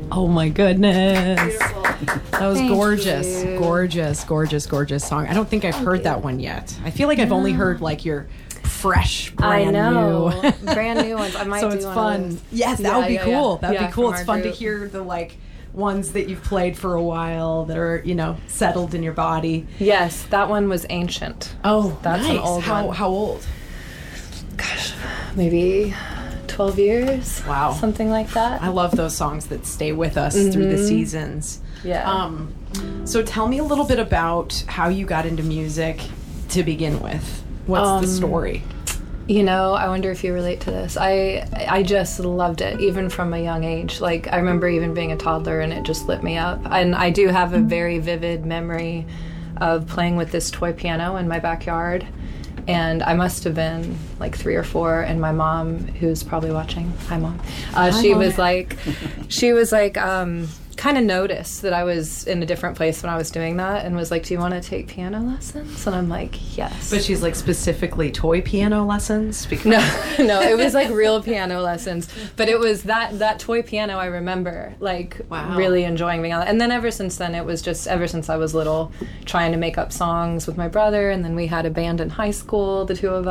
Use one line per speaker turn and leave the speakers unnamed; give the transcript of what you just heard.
Oh my goodness.
Beautiful.
That was
Thank
gorgeous.
you.
Gorgeous song. I don't think I've heard that one yet. I feel like I've only heard like your fresh, brand new.
Brand new ones. I might
So
do
it's
one
fun.
of those.
Yes, that would be cool. That'd
Yeah,
be cool.
from
It's
our
fun to
group.
hear the like ones that you've played for a while that are, settled in your body.
Yes, that one was Ancient.
Oh,
That's an
nice.
old
how,
one.
How old?
Gosh, maybe 12 years.
Wow.
Something like that.
I love those songs that stay with us through the seasons.
Yeah.
So tell me a little bit about how you got into music to begin with. What's the story?
I wonder if you relate to this. I just loved it, even from a young age. Like, I remember even being a toddler and it just lit me up. And I do have a very vivid memory of playing with this toy piano in my backyard. And I must have been like 3 or 4, and my mom, who's probably watching, hi Mom, she was like, kind of noticed that I was in a different place when I was doing that, and was like, do you want to take piano lessons? And I'm like, yes.
But she's like specifically toy piano lessons? Because
No, it was like real piano lessons. But it was that toy piano I remember, like,
Wow.
really enjoying being on it. And then ever since then, it was just, ever since I was little, trying to make up songs with my brother, and then we had a band in high school, the two of